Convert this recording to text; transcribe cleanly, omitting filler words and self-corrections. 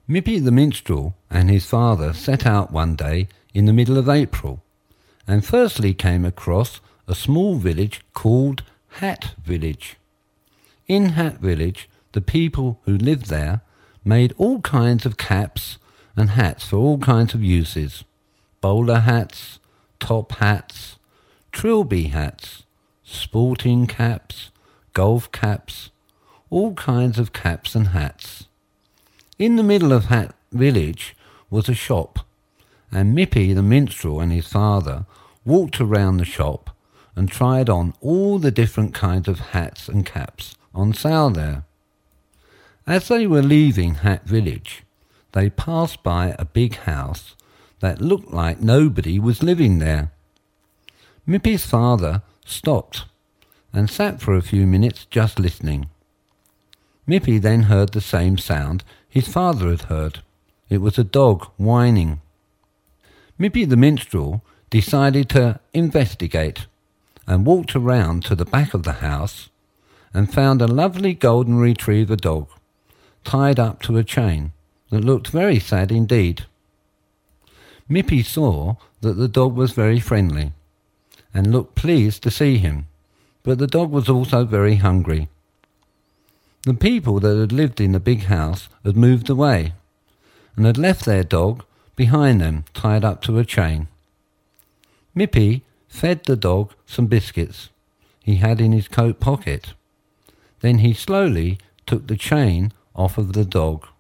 Mippy the minstrel and his father set out one day in the middle of April, and firstly came across a small village called Hat Village. In Hat Village, the people who lived there made all kinds of caps and hats for all kinds of uses: bowler hats, top hats, trilby hats, sporting caps, golf caps, all kinds of caps and hats. In the middle of Hat Village was a shop, and Mippy the minstrel and his father walked around the shop and tried on all the different kinds of hats and caps on sale there. As they were leaving Hat Village, they passed by a big house that looked like nobody was living there. Mippy's father stopped and sat for a few minutes just listening. Mippy then heard the same sound his father had heard. It was a dog whining. Mippy the minstrel decided to investigate and walked around to the back of the house and found a lovely golden retriever dog tied up to a chain that looked very sad indeed. Mippy saw that the dog was very friendly and looked pleased to see him, but the dog was also very hungry. The people that had lived in the big house had moved away and had left their dog behind them tied up to a chain. Mippy fed the dog some biscuits he had in his coat pocket. Then he slowly took the chain off of the dog.